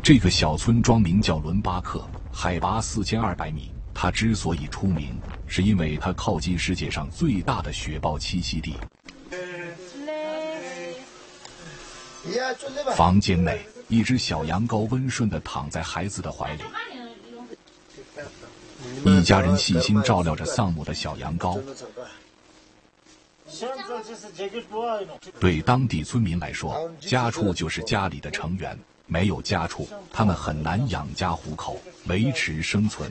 这个小村庄名叫伦巴克，海拔4200米。它之所以出名，是因为它靠近世界上最大的雪豹栖息地。房间内，一只小羊羔温顺地躺在孩子的怀里。一家人细心照料着丧母的小羊羔。对当地村民来说，家畜就是家里的成员，没有家畜，他们很难养家糊口，维持生存。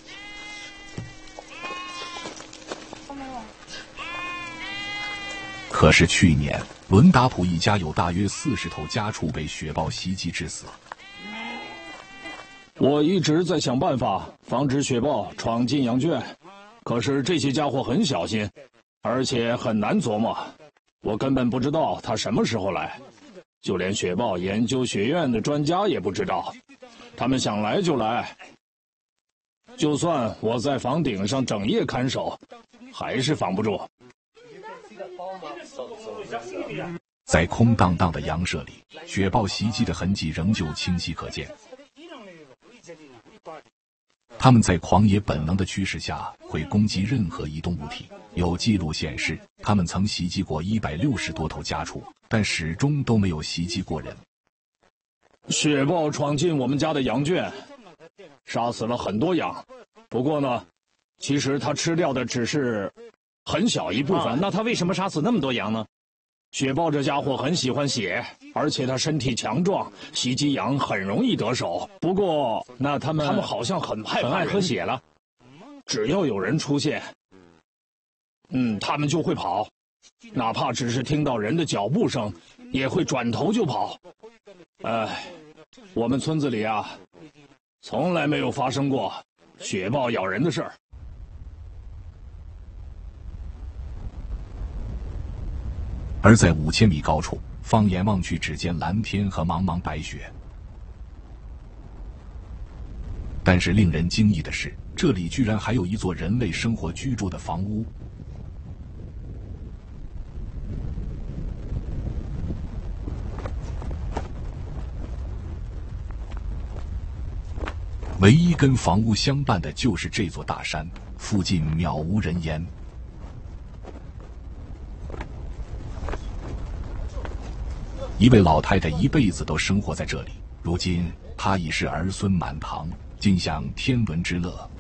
可是去年，伦达普一家有大约40头家畜被雪豹袭击致死。 我一直在想办法防止雪豹闯进羊圈，可是这些家伙很小心，而且很难琢磨。我根本不知道它什么时候来，就连雪豹研究学院的专家也不知道，他们想来就来。就算我在房顶上整夜看守，还是防不住。 在空荡荡的羊舍里，雪豹袭击的痕迹仍旧清晰可见。它们在狂野本能的驱使下会攻击任何移动物体。有记录显示，它们曾袭击过160多头家畜，但始终都没有袭击过人。 雪豹闯进我们家的羊圈，杀死了很多羊。不过呢，其实它吃掉的只是很小一部分。 那它为什么杀死那么多羊呢？ 雪豹这家伙很喜欢血，而且它身体强壮，袭击羊很容易得手。不过，那他们好像很爱喝血了。只要有人出现，他们就会跑，哪怕只是听到人的脚步声，也会转头就跑。我们村子里啊，从来没有发生过雪豹咬人的事儿。 而在5000米高处，放眼望去，只见蓝天和茫茫白雪。但是令人惊异的是，这里居然还有一座人类生活居住的房屋。唯一跟房屋相伴的就是这座大山，附近渺无人烟。一位老太太一辈子都生活在这里，如今她已是儿孙满堂，尽享天伦之乐。